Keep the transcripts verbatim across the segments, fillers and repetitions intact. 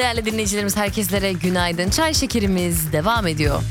Değerli dinleyicilerimiz, herkeslere günaydın. Çay şekerimiz devam ediyor.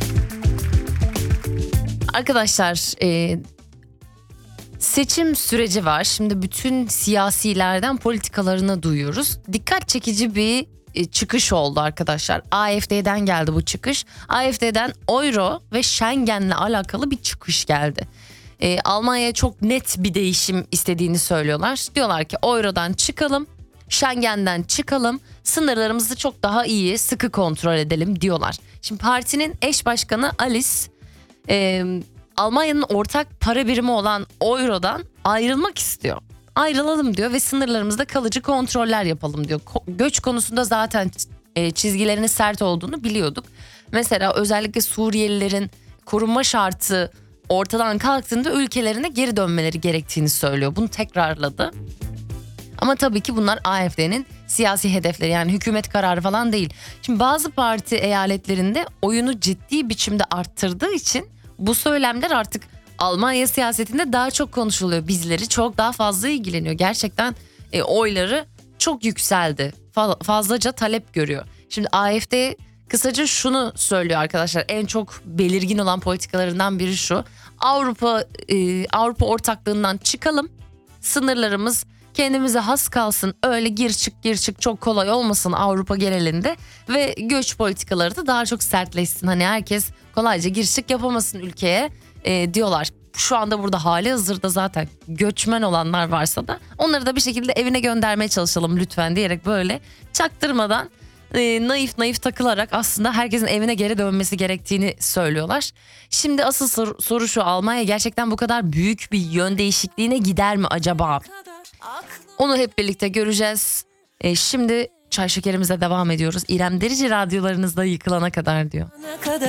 Arkadaşlar, e, seçim süreci var. Şimdi bütün siyasilerden politikalarını duyuyoruz. Dikkat çekici bir e, çıkış oldu arkadaşlar. A F D'den geldi bu çıkış. A F D'den Euro ve Schengen'le alakalı bir çıkış geldi. E, Almanya'ya çok net bir değişim istediğini söylüyorlar. Diyorlar ki Euro'dan çıkalım, Schengen'den çıkalım, sınırlarımızı çok daha iyi, sıkı kontrol edelim diyorlar. Şimdi partinin eş başkanı Alice, e, Almanya'nın ortak para birimi olan Euro'dan ayrılmak istiyor. Ayrılalım diyor ve sınırlarımızda kalıcı kontroller yapalım diyor. Ko- göç konusunda zaten e, çizgilerinin sert olduğunu biliyorduk. Mesela özellikle Suriyelilerin korunma şartı ortadan kalktığında ülkelerine geri dönmeleri gerektiğini söylüyor. Bunu tekrarladı. Ama tabii ki bunlar A F D'nin siyasi hedefleri, yani hükümet kararı falan değil. Şimdi bazı parti eyaletlerinde oyunu ciddi biçimde arttırdığı için bu söylemler artık Almanya siyasetinde daha çok konuşuluyor. Bizleri çok daha fazla ilgileniyor. Gerçekten e, oyları çok yükseldi. Fa- fazlaca talep görüyor. Şimdi A F D kısaca şunu söylüyor arkadaşlar. En çok belirgin olan politikalarından biri şu: Avrupa e, Avrupa ortaklığından çıkalım. Sınırlarımız kendimize has kalsın. Öyle gir çık gir çık çok kolay olmasın Avrupa genelinde ve göç politikaları da daha çok sertleşsin. Hani herkes kolayca gir çık yapamasın ülkeye e, diyorlar. Şu anda burada hali hazırda zaten göçmen olanlar varsa da onları da bir şekilde evine göndermeye çalışalım lütfen diyerek böyle çaktırmadan e, naif naif takılarak aslında herkesin evine geri dönmesi gerektiğini söylüyorlar. Şimdi asıl soru, soru şu: Almanya gerçekten bu kadar büyük bir yön değişikliğine gider mi acaba? Onu hep birlikte göreceğiz. E, şimdi çay şekerimize devam ediyoruz. İrem Derici radyolarınızda yıkılana kadar diyor.